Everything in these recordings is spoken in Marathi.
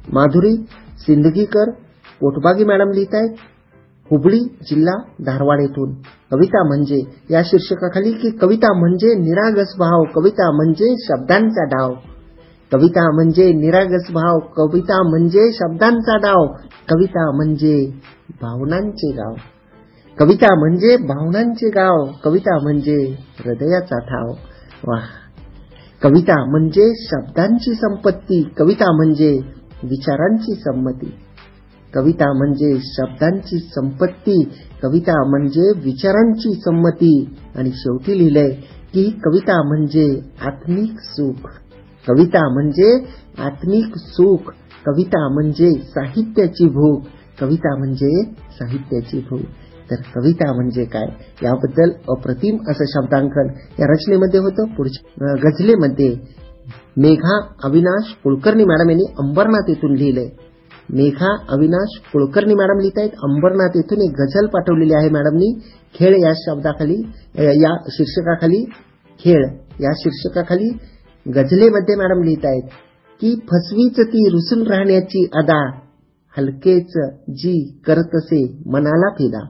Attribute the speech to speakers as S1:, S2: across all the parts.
S1: माधुरी सिंदगीकर पोटबागी मॅडम लिहित आहेत हुबळी जिल्हा धारवाड येथून. कविता म्हणजे या शीर्षकाखाली की कविता म्हणजे निरागस भाव, कविता म्हणजे शब्दांचा डाव. कविता म्हणजे निरागस भाव, कविता म्हणजे शब्दांचा डाव, कविता म्हणजे भावनांचे गाव. कविता म्हणजे भावनांचे गाव, कविता म्हणजे हृदयाचा ठाव. वाह. कविता म्हणजे शब्दांची संपत्ती, कविता म्हणजे विचारांची संमती. कविता म्हणजे शब्दांची संपत्ती, कविता म्हणजे विचारांची संमती. आणि शेवटी लिहिलंय की कविता म्हणजे आत्मिक सुख. कविता म्हणजे आत्मिक सुख, कविता म्हणजे साहित्याची भूक, कविता म्हणजे साहित्याची भूक. तर कविता म्हणजे काय याबद्दल अप्रतिम असं शब्दांकन या रचनेमध्ये होतं. पुढच्या गझलेमध्ये मेघा अविनाश कुलकर्णी मॅडम यांनी अंबरनाथ येथून लिहिलंय. मेघा अविनाश कुलकर्णी मॅडम लिहित आहेत अंबरनाथ येथून एक गझल पाठवलेली आहे मॅडमनी. खेळ या शब्दाखाली या शीर्षकाखाली खेळ या शीर्षकाखाली गझलेमध्ये मॅडम लिहित आहेत की फसवीच ती रुसून राहण्याची अदा, हलकेच जी करतसे मनाला फिदा.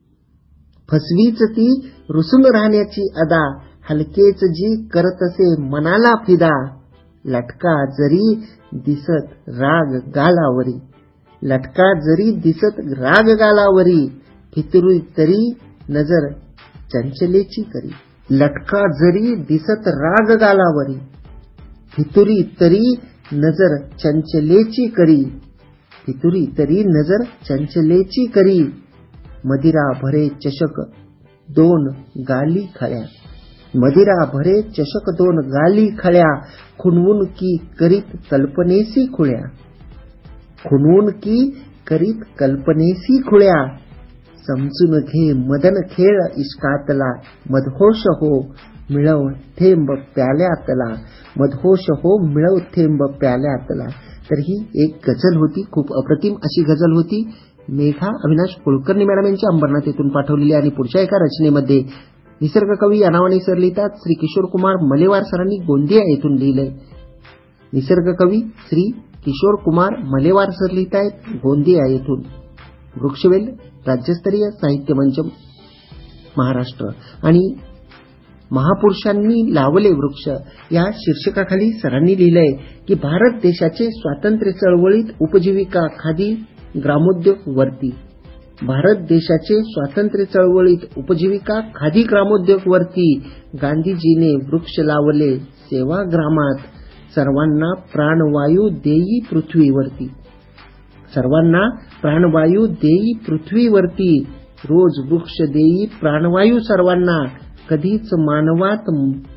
S1: फसवीच ती रुसून राहण्याची अदा, हलकेच जी करतसे मनाला फिदा. लटका जरी दिसत राग गालावरी, लटका जरी दिसत राग गालावरी, फितुरी तरी नजर चंचलेची करी. लटका जरी दिसत राग गालावरी, फितुरी तरी नजर चंचलेची करी. फितुरी तरी नजर चंचलेची करी. मदिरा भरे चषक दोन गाली खळ्या, मदिरा भरे चषक दोन गाली खळ्या. खुणवून की करीत कल्पनेसी खुळ्या, खुणवून की करीत कल्पनेसी खुळ्या. समजून घे मदन खेळ इश्कातला, मदहोश हो मिळव थेंब प्याल्यातला, मदहोश हो मिळव थेंब प्याल्यातला. तर ही एक गझल होती, खूप अप्रतिम अशी गझल होती. मेघा अविनाश कुलकर्णी मॅडम यांची अंबरनाथ येथून पाठवलेली. आणि पुढच्या एका रचनेमध्ये निसर्ग कवी या नावाने सर लिहितात. श्री किशोर कुमार मलेवार सरांनी गोंदिया येथून लिहिलंय. निसर्ग कवी श्री किशोर कुमार मलेवार सर लिहित आहेत गोंदिया येथून. वृक्षवेल राज्यस्तरीय साहित्य मंच महाराष्ट्र आणि महापुरुषांनी लावले वृक्ष या शीर्षकाखाली सरांनी लिहिलंय की भारत देशाचे स्वातंत्र्य चळवळीत उपजीविका खादी ग्रामोद्योग वरती. भारत देशाचे स्वातंत्र्य चळवळीत उपजीविका खादी ग्रामोद्योग वरती. गांधीजीने वृक्ष लावले सेवाग्रामात, सर्वांना प्राणवायू देई पृथ्वीवरती. सर्वांना प्राणवायू देई पृथ्वीवरती. रोज वृक्ष देई प्राणवायू सर्वांना, कधीच मानवात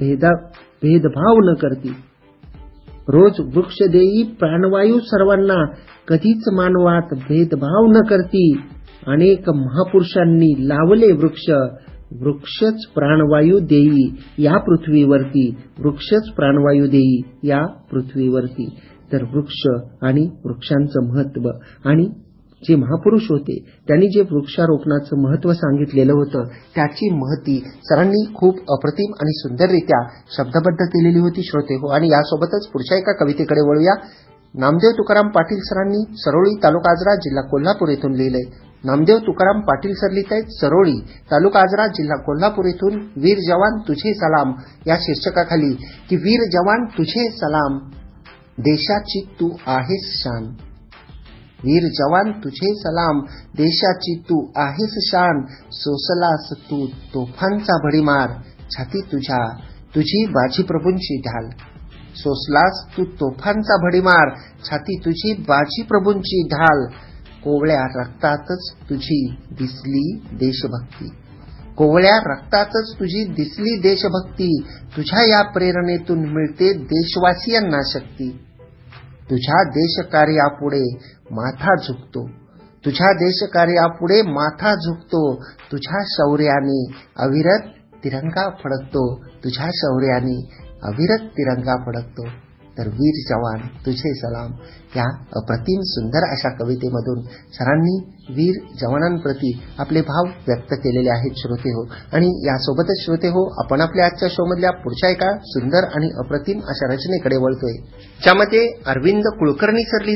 S1: भेदभाव न करती. रोज वृक्ष देई प्राणवायू सर्वांना, कधीच मानवात भेदभाव न करती. अनेक महापुरुषांनी लावले वृक्ष, वृक्षच प्राणवायू देई या पृथ्वीवरती. वृक्षच प्राणवायू देई या पृथ्वीवरती. तर वृक्ष आणि वृक्षांचं महत्व आणि जे महापुरुष होते त्यांनी जे वृक्षारोपणाचं महत्व सांगितलेलं होतं त्याची महती सरांनी खूप अप्रतिम आणि सुंदररित्या शब्दबद्ध केलेली होती श्रोते हो. आणि यासोबतच पुढच्या एका कवितेकडे वळूया. नामदेव तुकाराम पाटील सरांनी सरोळी तालुका आजरा जिल्हा कोल्हापूर येथून लिहिलंय. नामदेव तुकाराम पाटील सर लिहित आहेत सरोळी तालुका आजरा जिल्हा कोल्हापूर येथून. वीर जवान तुझे सलाम या शीर्षकाखाली की वीर जवान तुझे सलाम, देशाची तू आहेस शान. वीर जवान तुझे सलाम, देशाची तू आहेस शान. सोसलास तू तोफांचा भडीमार, छाती तुझी बाजी प्रभूंची ढाल. सोसलास तू तोफांचा भडीमार, छाती तुझी बाजी प्रभूंची ढाल. कोवळ्या रक्तातच तुझी दिसली देशभक्ती, कोवळ्या रक्तातच तुझी दिसली देशभक्ती. तुझ्या या प्रेरणेतून मिळते देशवासियांना शक्ती. तुझ्या देशकार्यापुढे माथा झुकतो, तुझ्या देशकार्यापुढे माथा झुकतो. तुझ्या शौर्याने अविरत तिरंगा फडकतो, तुझ्या शौर्याने अविरत तिरंगा फडकतो. तर वीर जवान तुझे सलाम या अप्रतिम सुंदर अशा कवितेमधून सरांनी वीर जवानांप्रती आपले भाव व्यक्त केलेले आहेत श्रोते हो. आणि यासोबतच श्रोते हो आपण आपल्या आजच्या शो मधल्या पुढच्या एका सुंदर आणि अप्रतिम अशा रचनेकडे वळतोय ज्यामध्ये अरविंद कुलकर्णी सर